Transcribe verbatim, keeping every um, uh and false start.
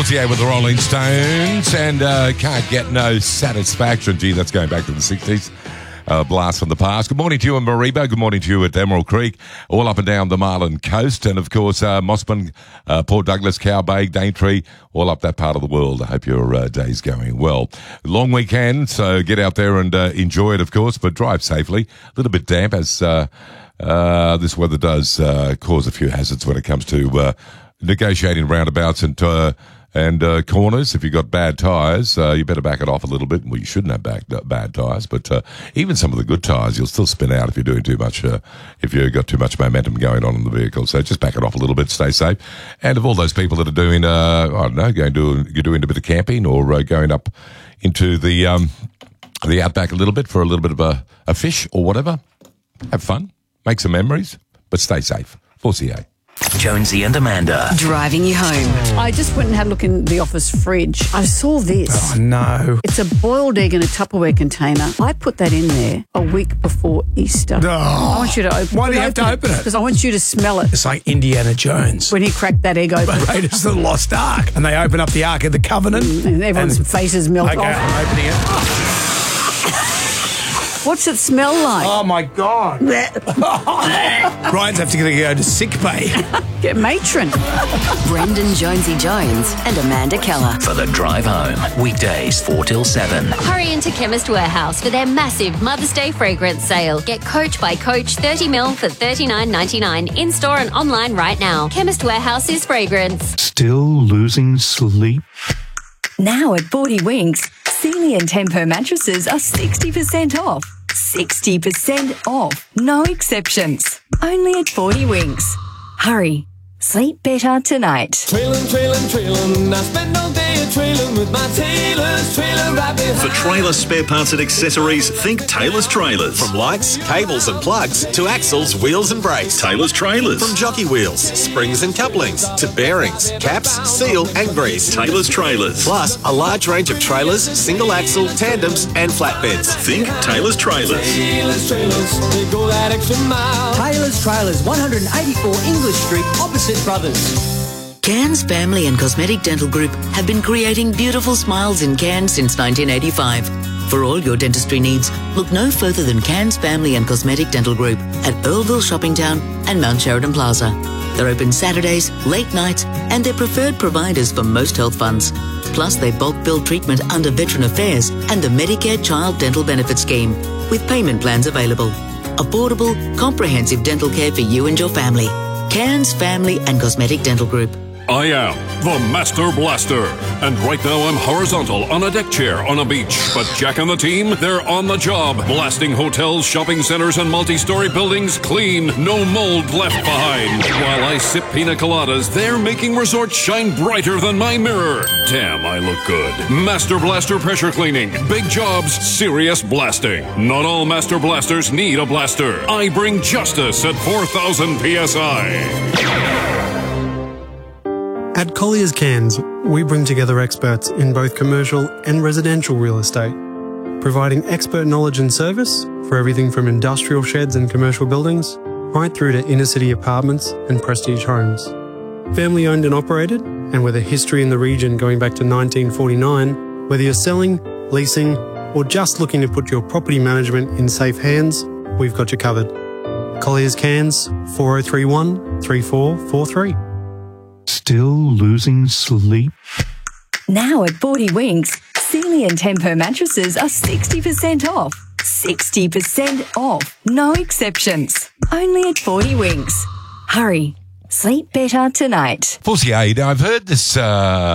Fortier with the Rolling Stones and uh, Can't Get No Satisfaction. Gee, that's going back to the sixties. Uh, blast from the past. Good morning to you in Maribo. Good morning to you at Emerald Creek, all up and down the Marlin Coast. And, of course, uh, Mossman, uh, Port Douglas, Cow Bay, Daintree, all up that part of the world. I hope your uh, day's going well. Long weekend, so get out there and uh, enjoy it, of course, but drive safely. A little bit damp as uh, uh, this weather does uh, cause a few hazards when it comes to uh, negotiating roundabouts and uh, And uh, corners. If you've got bad tyres, uh, you better back it off a little bit. Well, you shouldn't have back, uh, bad tyres, but uh, even some of the good tyres, you'll still spin out if you're doing too much, uh, if you've got too much momentum going on in the vehicle. So just back it off a little bit, stay safe. And of all those people that are doing, uh, I don't know, going to, you're doing a bit of camping or uh, going up into the um, the outback a little bit for a little bit of a, a fish or whatever, have fun, make some memories, but stay safe. Fortier. Jonesy and Amanda. Driving you home. I just went and had a look in the office fridge. I saw this. Oh, no. It's a boiled egg in a Tupperware container. I put that in there a week before Easter. Oh. I want you to open it. Why do you have to open it? Because I want you to smell it. It's like Indiana Jones. When he cracked that egg open. Raiders of the Lost Ark. And they open up the Ark of the Covenant. And everyone's and, faces melt okay, off. I'm opening it. What's it smell like? Oh, my God. Ryan's have to go to sick bay. Get matron. Brendan Jonesy Jones and Amanda Keller. For the drive home. Weekdays four till seven. Hurry into Chemist Warehouse for their massive Mother's Day fragrance sale. Get Coach by Coach thirty mil for thirty-nine ninety-nine in store and online right now. Chemist Warehouse is fragrance. Still losing sleep? Now at forty Winks, Sealy and Tempo mattresses are sixty percent off. sixty percent off. No exceptions. Only at forty Winks. Hurry. Sleep better tonight. Trailin', trailin', trailin'. I spend all day a trailin' with my Taylor's trailer right behind. For trailer spare parts and accessories, think Taylor's Trailers. From lights, cables and plugs to axles, wheels and brakes. Taylor's Trailers. From jockey wheels, springs and couplings to bearings, caps, seal and grease. Taylor's Trailers. Plus a large range of trailers, single axle, tandems and flatbeds. Think Taylor's Trailers. Taylor's Trailers. They go that extra mile. Taylor's Trailers, one eighty-four English Street, opposite Brothers. Cairns Family and Cosmetic Dental Group have been creating beautiful smiles in Cairns since nineteen eighty-five. For all your dentistry needs, look no further than Cairns Family and Cosmetic Dental Group at Earlville Shopping Town and Mount Sheridan Plaza. They're open Saturdays, late nights, and they're preferred providers for most health funds. Plus, they bulk bill treatment under Veteran Affairs and the Medicare Child Dental Benefit Scheme, with payment plans available. Affordable, comprehensive dental care for you and your family. Cairns Family and Cosmetic Dental Group. I am the Master Blaster, and right now I'm horizontal on a deck chair on a beach. But Jack and the team, they're on the job, blasting hotels, shopping centers, and multi-story buildings clean, no mold left behind. While I sip pina coladas, they're making resorts shine brighter than my mirror. Damn, I look good. Master Blaster pressure cleaning, big jobs, serious blasting. Not all Master Blasters need a blaster. I bring justice at four thousand P S I. At Colliers Cairns, we bring together experts in both commercial and residential real estate, providing expert knowledge and service for everything from industrial sheds and commercial buildings, right through to inner-city apartments and prestige homes. Family owned and operated, and with a history in the region going back to nineteen forty-nine, whether you're selling, leasing, or just looking to put your property management in safe hands, we've got you covered. Colliers Cairns, four oh three one, three four four three. Still losing sleep? Now at forty Winks, Sealy and Tempo mattresses are sixty percent off. sixty percent off. No exceptions. Only at forty Winks. Hurry. Sleep better tonight. Fortier, now I've heard this... Uh